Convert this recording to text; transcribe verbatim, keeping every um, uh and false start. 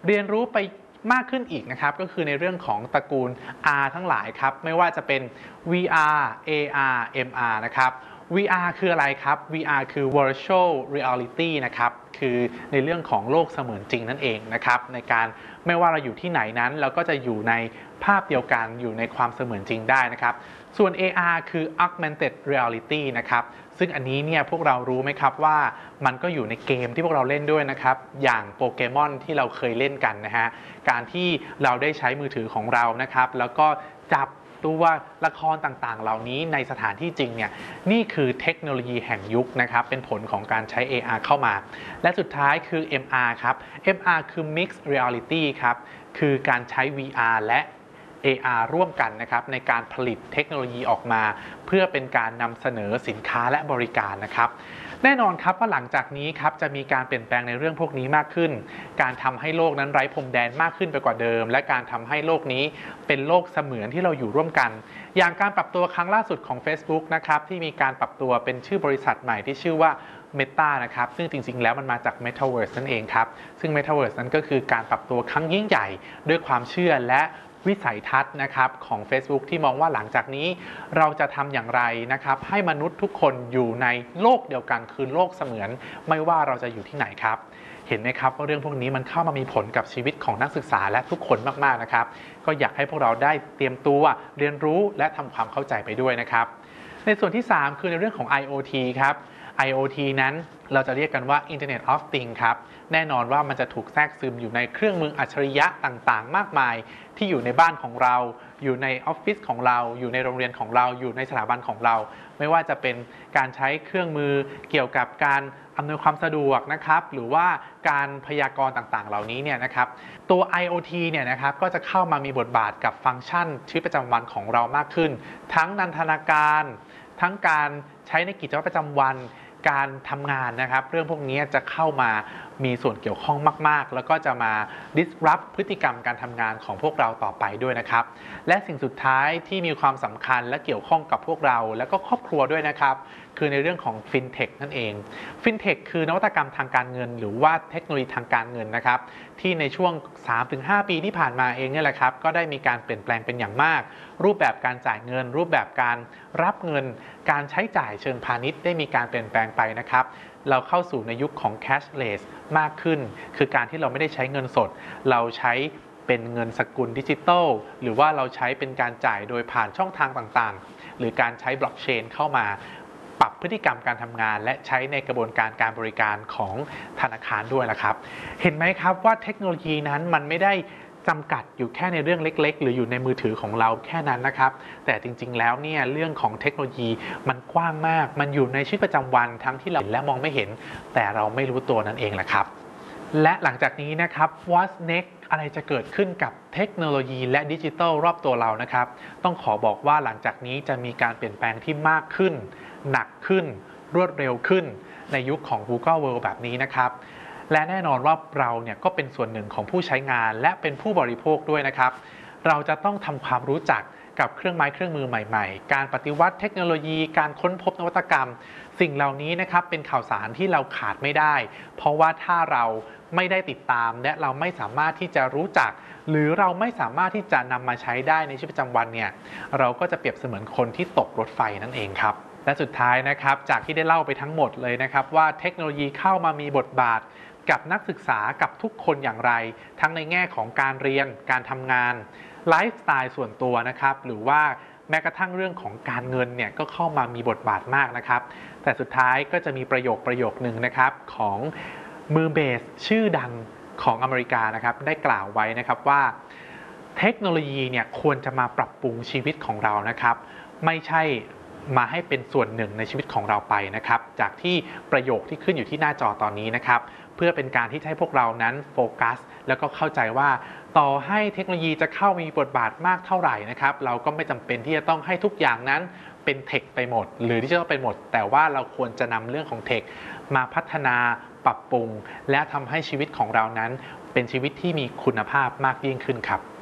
เรียนรู้ไปมากขึ้นอีกนะครับก็คือในเรื่องของตระกูล R ทั้งหลายครับไม่ว่าจะเป็น วี อาร์ เอ อาร์ เอ็ม อาร์ นะครับ วี อาร์ คืออะไรครับ วี อาร์ คือ Virtual Reality นะครับคือในเรื่องของโลกเสมือนจริงนั่นเองนะครับในการไม่ว่าเราอยู่ที่ไหนนั้นเราก็จะอยู่ในภาพเดียวกันอยู่ในความเสมือนจริงได้นะครับส่วน เอ อาร์ คือ Augmented Reality นะครับซึ่งอันนี้เนี่ยพวกเรารู้ไหมครับว่ามันก็อยู่ในเกมที่พวกเราเล่นด้วยนะครับอย่างโปเกมอนที่เราเคยเล่นกันนะฮะการที่เราได้ใช้มือถือของเรานะครับแล้วก็จับตัวละครต่างๆเหล่านี้ในสถานที่จริงเนี่ยนี่คือเทคโนโลยีแห่งยุคนะครับเป็นผลของการใช้ เอ อาร์ เข้ามาและสุดท้ายคือ เอ็ม อาร์ ครับ เอ็ม อาร์ คือ Mixed Reality ครับคือการใช้ วี อาร์ และ เอ อาร์ ร่วมกันนะครับในการผลิตเทคโนโลยีออกมาเพื่อเป็นการนำเสนอสินค้าและบริการนะครับแน่นอนครับว่าหลังจากนี้ครับจะมีการเปลี่ยนแปลงในเรื่องพวกนี้มากขึ้นการทำให้โลกนั้นไร้พรมแดนมากขึ้นไปกว่าเดิมและการทำให้โลกนี้เป็นโลกเสมือนที่เราอยู่ร่วมกันอย่างการปรับตัวครั้งล่าสุดของ Facebook นะครับที่มีการปรับตัวเป็นชื่อบริษัทใหม่ที่ชื่อว่า Meta นะครับซึ่งจริงๆแล้วมันมาจาก Metaverse นั่นเองครับซึ่ง Metaverse นั้นก็คือการปรับตัวครั้งยิ่งใหญ่ด้วยความเชื่อและวิสัยทัศน์นะครับของ Facebook ที่มองว่าหลังจากนี้เราจะทำอย่างไรนะครับให้มนุษย์ทุกคนอยู่ในโลกเดียวกันคือโลกเสมือนไม่ว่าเราจะอยู่ที่ไหนครับเห็นไหมครับว่าเรื่องพวกนี้มันเข้ามามีผลกับชีวิตของนักศึกษาและทุกคนมากๆนะครับก็อยากให้พวกเราได้เตรียมตัวเรียนรู้และทำความเข้าใจไปด้วยนะครับในส่วนที่สามคือในเรื่องของ ไอ โอ ที ครับ ไอ โอ ที นั้นเราจะเรียกกันว่า Internet of Things ครับแน่นอนว่ามันจะถูกแทรกซึมอยู่ในเครื่องมืออัจฉริยะต่างๆมากมายที่อยู่ในบ้านของเราอยู่ในออฟฟิศของเราอยู่ในโรงเรียนของเราอยู่ในสถาบันของเราไม่ว่าจะเป็นการใช้เครื่องมือเกี่ยวกับการอำนวยความสะดวกนะครับหรือว่าการพยากรณ์ต่างๆเหล่านี้เนี่ยนะครับตัว ไอ โอ ที เนี่ยนะครับก็จะเข้ามามีบทบาทกับฟังก์ชันชีวิตประจำวันของเรามากขึ้นทั้งนันทนาการทั้งการใช้ในกิจวัตรประจำวันการทำงานนะครับเรื่องพวกนี้จะเข้ามามีส่วนเกี่ยวข้องมากๆแล้วก็จะมา disrupt พฤติกรรมการทำงานของพวกเราต่อไปด้วยนะครับและสิ่งสุดท้ายที่มีความสำคัญและเกี่ยวข้องกับพวกเราและก็ครอบครัวด้วยนะครับคือในเรื่องของ FinTech นั่นเอง FinTech คือนวัตกรรมทางการเงินหรือว่าเทคโนโลยีทางการเงินนะครับที่ในช่วง สามถึงห้า ปีที่ผ่านมาเองเนี่ยแหละครับก็ได้มีการเปลี่ยนแปลงเป็นอย่างมากรูปแบบการจ่ายเงินรูปแบบการรับเงินการใช้จ่ายเชิงพาณิชย์ได้มีการเปลี่ยนแปลงไปนะครับเราเข้าสู่ในยุคของ cashless มากขึ้นคือการที่เราไม่ได้ใช้เงินสดเราใช้เป็นเงินสกุลดิจิทัลหรือว่าเราใช้เป็นการจ่ายโดยผ่านช่องทางต่างๆหรือการใช้บล็อกเชนเข้ามาปรับพฤติกรรมการทำงานและใช้ในกระบวนการการบริการของธนาคารด้วยล่ะครับเห็นไหมครับว่าเทคโนโลยีนั้นมันไม่ได้จำกัดอยู่แค่ในเรื่องเล็กๆหรืออยู่ในมือถือของเราแค่นั้นนะครับแต่จริงๆแล้วเนี่ยเรื่องของเทคโนโลยีมันกว้างมากมันอยู่ในชีวิตประจำวันทั้งที่เราเห็นและมองไม่เห็นแต่เราไม่รู้ตัวนั่นเองแหละครับและหลังจากนี้นะครับ What's next อะไรจะเกิดขึ้นกับเทคโนโลยีและดิจิทัลรอบตัวเรานะครับต้องขอบอกว่าหลังจากนี้จะมีการเปลี่ยนแปลงที่มากขึ้นหนักขึ้นรวดเร็วขึ้นในยุคของ Google World แบบนี้นะครับและแน่นอนว่าเราเนี่ยก็เป็นส่วนหนึ่งของผู้ใช้งานและเป็นผู้บริโภคด้วยนะครับเราจะต้องทำความรู้จักกับเครื่องไม้เครื่องมือใหม่ๆการปฏิวัติเทคโนโลยีการค้นพบนวัตกรรมสิ่งเหล่านี้นะครับเป็นข่าวสารที่เราขาดไม่ได้เพราะว่าถ้าเราไม่ได้ติดตามและเราไม่สามารถที่จะรู้จักหรือเราไม่สามารถที่จะนำมาใช้ได้ในชีวิตประจำวันเนี่ยเราก็จะเปรียบเสมือนคนที่ตกรถไฟนั่นเองครับและสุดท้ายนะครับจากที่ได้เล่าไปทั้งหมดเลยนะครับว่าเทคโนโลยีเข้ามามีบทบาทกับนักศึกษากับทุกคนอย่างไรทั้งในแง่ของการเรียนการทำงานไลฟ์สไตล์ส่วนตัวนะครับหรือว่าแม้กระทั่งเรื่องของการเงินเนี่ยก็เข้ามามีบทบาทมากนะครับแต่สุดท้ายก็จะมีประโยคประโยคนึงนะครับของมือเบสชื่อดังของอเมริกานะครับได้กล่าวไว้นะครับว่าเทคโนโลยีเนี่ยควรจะมาปรับปรุงชีวิตของเรานะครับไม่ใช่มาให้เป็นส่วนหนึ่งในชีวิตของเราไปนะครับจากที่ประโยคที่ขึ้นอยู่ที่หน้าจอตอนนี้นะครับเพื่อเป็นการที่ให้พวกเรานั้นโฟกัสแล้วก็เข้าใจว่าต่อให้เทคโนโลยีจะเข้ามีบทบาทมากเท่าไหร่นะครับเราก็ไม่จำเป็นที่จะต้องให้ทุกอย่างนั้นเป็นเทคไปหมดหรือที่จะต้องเป็นหมดแต่ว่าเราควรจะนำเรื่องของเทคมาพัฒนาปรับปรุงและทำให้ชีวิตของเรานั้นเป็นชีวิตที่มีคุณภาพมากยิ่งขึ้นครับ